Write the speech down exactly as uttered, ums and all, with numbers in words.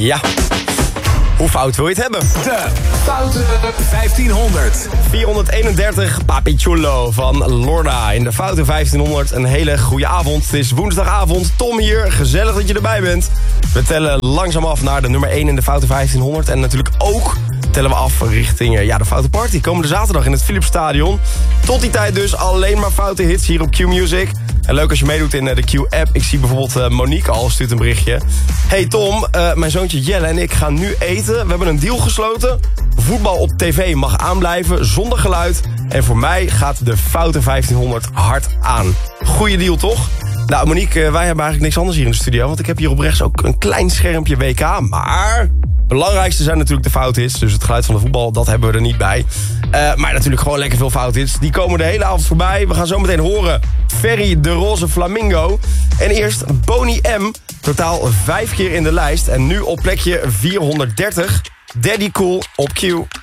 Ja. Hoe fout wil je het hebben? De Foute vijftienhonderd. vierhonderdeenendertig, Papi Chulo van Lorda. In de Foute vijftienhonderd, een hele goede avond. Het is woensdagavond, Tom hier. Gezellig dat je erbij bent. We tellen langzaam af naar de nummer één in de Foute vijftienhonderd. En natuurlijk ook tellen we af richting ja, de Foute Party. Komende zaterdag in het Philipsstadion. Tot die tijd dus alleen maar foute hits hier op Q-Music. En leuk als je meedoet in de Q-app. Ik zie bijvoorbeeld uh, Monique al stuurt een berichtje. Hey Tom, uh, mijn zoontje Jelle en ik gaan nu eten. We hebben een deal gesloten. Voetbal op tv mag aanblijven zonder geluid. En voor mij gaat de Foute vijftienhonderd hard aan. Goeie deal toch? Nou Monique, uh, wij hebben eigenlijk niks anders hier in de studio. Want ik heb hier op rechts ook een klein schermpje W K. Maar het belangrijkste zijn natuurlijk de fout-hits. Dus het geluid van de voetbal, dat hebben we er niet bij. Uh, maar natuurlijk gewoon lekker veel fout-hits. Die komen de hele avond voorbij. We gaan zo meteen horen Ferry de Roze Flamingo. En eerst Boney M. Totaal vijf keer in de lijst. En nu op plekje vierhonderddertig. Daddy Cool op Q.